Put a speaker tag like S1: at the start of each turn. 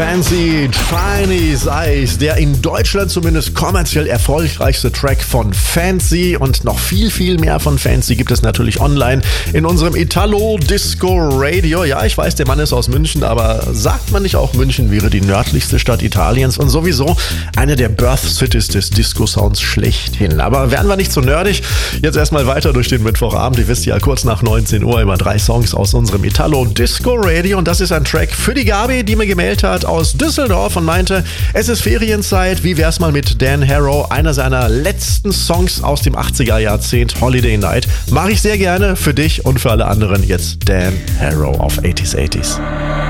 S1: Fancy Chinese Eyes, der in Deutschland zumindest kommerziell erfolgreichste Track von Fancy, und noch viel mehr von Fancy gibt es natürlich online in unserem Italo Disco Radio. Ja, ich weiß, der Mann ist aus München, aber sagt man nicht auch, München wäre die nördlichste Stadt Italiens und sowieso eine der Birth Cities des Disco-Sounds schlechthin. Aber werden wir nicht so nerdig. Jetzt erstmal weiter durch den Mittwochabend. Ihr wisst ja, kurz nach 19 Uhr immer 3 Songs aus unserem Italo Disco Radio, und das ist ein Track für die Gabi, die mir gemeldet hat aus Düsseldorf und meinte, es ist Ferienzeit, wie wär's mal mit Dan Harrow, einer seiner letzten Songs aus dem 80er Jahrzehnt, Holiday Night. Mache ich sehr gerne für dich und für alle anderen. Jetzt Dan Harrow auf 80s.